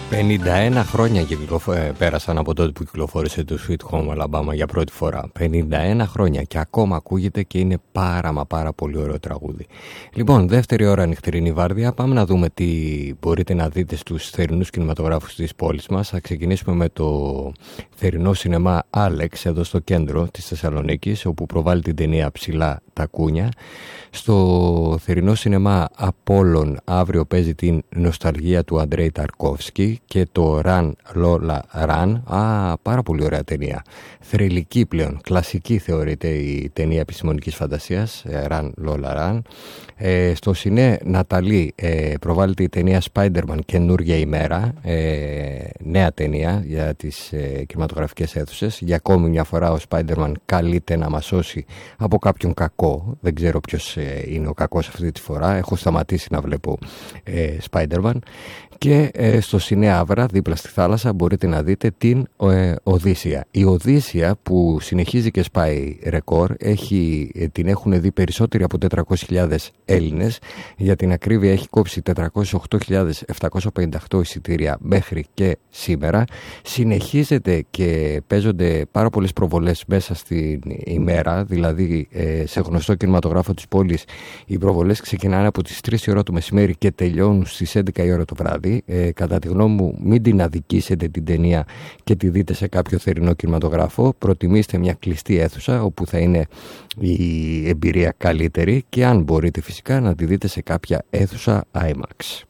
51 χρόνια πέρασαν από τότε που κυκλοφόρησε το Sweet Home Alabama για πρώτη φορά. 51 χρόνια και ακόμα ακούγεται και είναι πάρα πολύ ωραίο τραγούδι. Λοιπόν, δεύτερη ώρα νυχτερινή βάρδια. Πάμε να δούμε τι μπορείτε να δείτε στους θερινούς κινηματογράφους της πόλης μας. Θα ξεκινήσουμε με το θερινό σινεμά Alex εδώ στο κέντρο της Θεσσαλονίκης, όπου προβάλλει την ταινία Ψηλά τα Κούνια. Στο θερινό σινεμά Απόλλων αύριο παίζει την Νοσταλγία του Αντρέη Ταρκόφσκι και το Run Lola Run. Πάρα πολύ ωραία ταινία. Θρυλική πλέον, κλασική θεωρείται η ταινία επιστημονικής φαντασίας, Run Lola Run. Στο Σινέ Ναταλή προβάλλεται η ταινία Spider-Man Καινούργια ημέρα, νέα ταινία για τις κινηματογραφικές αίθουσες. Για ακόμη μια φορά ο Spider-Man καλείται να μας σώσει από κάποιον κακό. Δεν ξέρω ποιος είναι ο κακός αυτή τη φορά. Έχω σταματήσει να βλέπω Spider-Man. Και στο Σινέ Άβρα, δίπλα στη θάλασσα, μπορείτε να δείτε την Οδύσσια. Η Οδύσσια που συνεχίζει και σπάει ρεκόρ, την έχουν δει περισσότεροι από 400.000 Έλληνες. Για την ακρίβεια έχει κόψει 408.758 εισιτήρια μέχρι και σήμερα. Συνεχίζεται και παίζονται πάρα πολλές προβολές μέσα στην ημέρα, δηλαδή σε γνωστό κινηματογράφο της πόλης οι προβολές ξεκινάνε από τις 3 η ώρα το μεσημέρι και τελειώνουν στις 11 η ώρα το βράδυ. Κατά τη γνώμη μου, μην την αδικήσετε την ταινία και τη δείτε σε κάποιο θερινό κινηματογράφο. Προτιμήστε μια κλειστή αίθουσα όπου θα είναι η εμπειρία καλύτερη και αν μπορείτε φυσικά να τη δείτε σε κάποια αίθουσα IMAX.